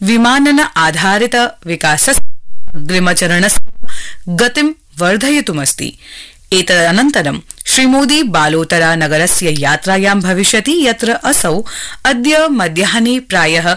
विमानन आधारित विकासस्य अग्रिमचरणस्य गतिं वर्धयितुमस्ति। एतदनन्तरं श्रीमोदी बालोतरा नगरस्य यात्रायां भविष्यति, यत्र असौ अद्य मध्याह्ने प्रायः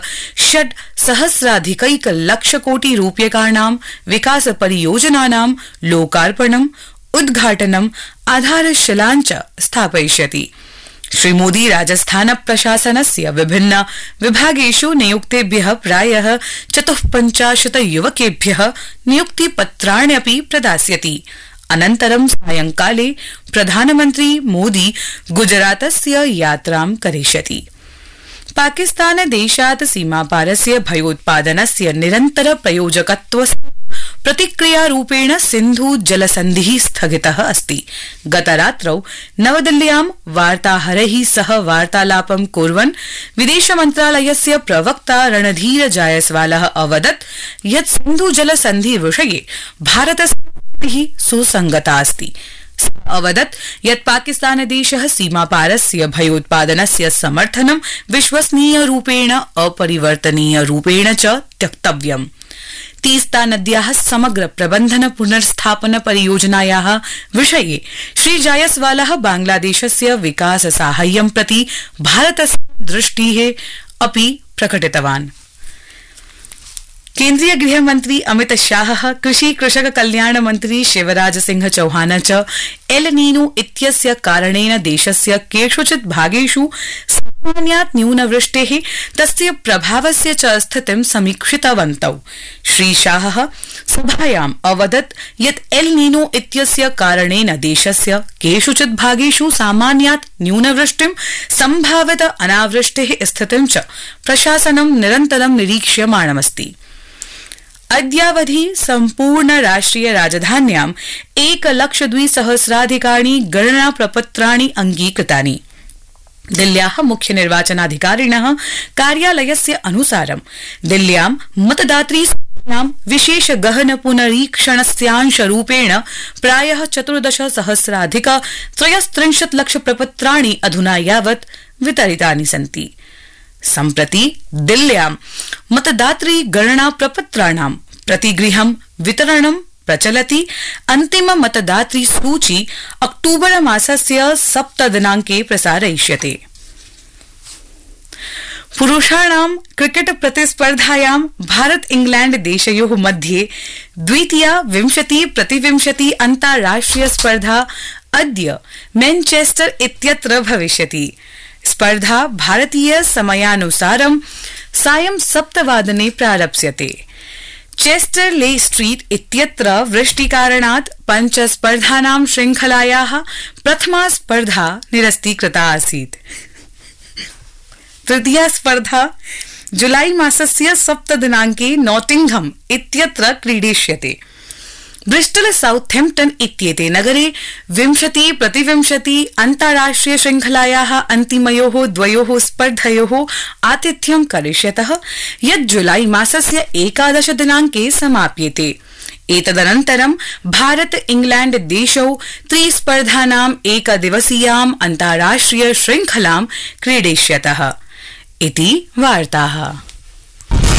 6,सहस्राधिकैकलक्षकोटिरूप्यकाणां विकासपरियोजनानां लोकार्पणम्, उद्घाटनम्, आधारशिलां च स्थापयिष्यति। श्रीमोदी राजस्थान प्रशासनस्य विभिन्न विभागेषु नियुक्तेभ्यः प्रायः 54 युवकेभ्यः नियुक्तिपत्राण्यपि प्रदास्यति। अनन्तरं सायंकाले प्रधानमन्त्री मोदी गुजरातस्य यात्रां करिष्यति। पाकिस्तान देशात् सीमापारस्य भयोत्पादनस्य निरन्तर प्रयोजकत्वस्य प्रतिक्रियारूपेण सिन्धु जलसन्धिः स्थगितः अस्ति। गतरात्रौ नवदिल्ल्यां वार्ताहरैः सह वार्तालापं कुर्वन् विदेशमन्त्रालयस्य प्रवक्ता रणधीर जायसवालः अवदत् यत् सिन्धु जलसन्धि विषये भारतस्य सुसंगता अस्ति। अवदत् यत् पाकिस्तानदेशः सीमापारस्य भयोत्पादनस्य समर्थनं विश्वसनीयरूपेण अपरिवर्तनीयरूपेण च त्यक्तव्यम्। तीस्ता नद्याः समग्र प्रबन्धन पुनर्स्थापन परियोजनायाः विषये श्री जायसवालः बांग्लादेशस्य विकास साहाय्यं प्रति भारतस्य दृष्टिः अपि प्रकटितवान्। केन्द्रीय गृहमन्त्री अमित शाहः, कृषि कृषक कल्याण मन्त्री शिवराज सिंह चौहान च एल नीनो इत्यस्य कारणेन देशस्य केषुचित् भागेषु सामान्यात् न्यूनवृष्टेः तस्य प्रभावस्य च स्थितिं समीक्षितवन्तौ। श्री शाहः सभायाम् अवदत् यत् एल नीनो इत्यस्य कारणेन देशस्य केषुचित् भागेषु सामान्यात् न्यूनवृष्टिं, सम्भावित अनावृष्टेः स्थितिं च प्रशासनं निरन्तरं निरीक्ष्यमाणमस्ति। अद्यावधि सम्पूर्ण राष्ट्रिय राजधान्यां 1,02,000 गणना प्रपत्राणि अंगीकृतानि। दिल्ल्याः मुख्य निर्वाचनाधिकारिणः कार्यालयस्य अनुसारं दिल्ल्यां मतदातॄणां विशेष गहन पुनरीक्षणस्यांशरूपेण प्रायः 14,000,000 लक्ष प्रपत्राणि अधुना यावत् वितरितानि सन्ति। सम्प्रति दिल्ल्यां मतदातृ गणना प्रपत्राणां प्रतिगृहं वितरणं प्रचलति। अन्तिम मतदातृ सूची अक्टूबर मासस्य 7 दिनांके प्रसारयिष्यते। पुरुषाणां क्रिकेट प्रतिस्पर्धायां भारत इंग्लैंड देशयोः मध्ये द्वितीया 20-20 अन्ताराष्ट्रिय स्पर्धा अद्य मैनचेस्टर इत्यत्र भविष्यति। स्पर्धा भारतीय समयानुसारं सायं 7 वादने प्रारप्स्यते। चेस्टर ले स्ट्रीट इत्यत्र वृष्टिकारणात् 5 स्पर्धानां श्रृंखलायाः प्रथमा स्पर्धा निरस्तीकृता आसीत्। तृतीया स्पर्धा जुलाई मासस्य 7 दिनांके नॉटिंघम इत्यत्र क्रीडिष्यते। ब्रिस्टल साउथैम्प्टन इत्येते नगरे 20-20 अन्ताराष्ट्रिय श्रृंखलायाः अन्तिमयोः द्वयोः स्पर्धयोः आतिथ्यं करिष्यतः, यत् जुलाई मासस्य 11 दिनांके समाप्येते। एतदनन्तरं भारत इंग्लैंड देशौ 3 स्पर्धानां एकदिवसीयाम् अन्ताराष्ट्रिय श्रृंखलां क्रीडिष्यतः इति वार्ताः।